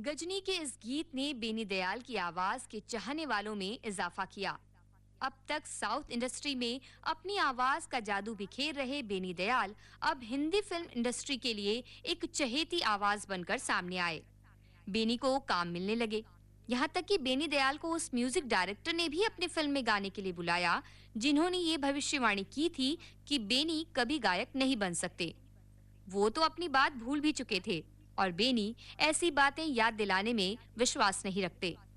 गजनी के इस गीत ने बेनी दयाल की आवाज के चाहने वालों में इजाफा किया। अब तक साउथ इंडस्ट्री में अपनी आवाज का जादू बिखेर रहे बेनी दयाल अब हिंदी फिल्म इंडस्ट्री के लिए एक चहेती आवाज बनकर सामने आए। बेनी को काम मिलने लगे। यहाँ तक कि बेनी दयाल को उस म्यूजिक डायरेक्टर ने भी अपनी फिल्म में गाने के लिए बुलाया, जिन्होंने ये भविष्यवाणी की थी कि बेनी कभी गायक नहीं बन सकते। वो तो अपनी बात भूल भी चुके थे और बेनी ऐसी बातें याद दिलाने में विश्वास नहीं रखते।